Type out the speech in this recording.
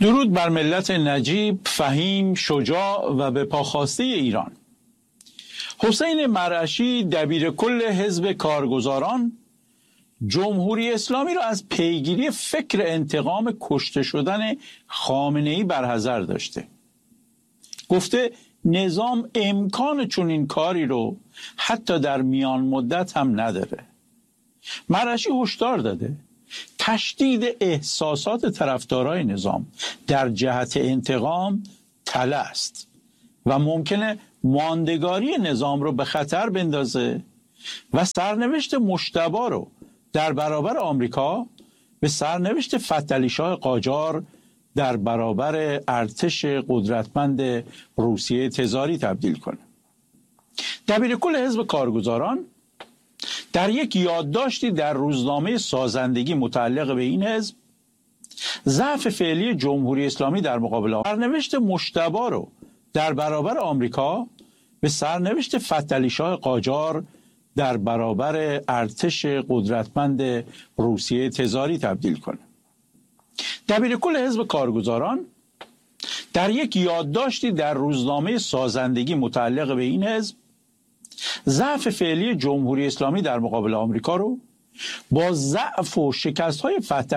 درود بر ملت نجیب، فهیم، شجاع و به پاخواسته ایران. حسین مرعشی دبیر کل حزب کارگزاران جمهوری اسلامی را از پیگیری فکر انتقام کشته شدن خامنه‌ای برحذر داشته. گفته نظام امکان چنین کاری رو حتی در میان مدت هم نداره. مرعشی هشدار داده تشدید احساسات طرفدارای نظام در جهت انتقام تله است و ممکنه ماندگاری نظام رو به خطر بندازه و سرنوشت مجتبی رو در برابر آمریکا به سرنوشت فتحعلی‌شاه قاجار در برابر ارتش قدرتمند روسیه تزاری تبدیل کنه. دبیر کل حزب کارگزاران در یک یادداشتی در روزنامه سازندگی متعلق به این حزب ضعف فعلی جمهوری اسلامی در مقابل سرنوشت مجتبی رو در برابر آمریکا به سرنوشت فتحعلی‌شاه قاجار در برابر ارتش قدرتمند روسیه تزاری تبدیل کنه. دبیر کل حزب کارگزاران در یک یادداشتی در روزنامه سازندگی متعلق به این حزب ضعف فعلی جمهوری اسلامی در مقابل آمریکا رو با ضعف و شکست‌های فتح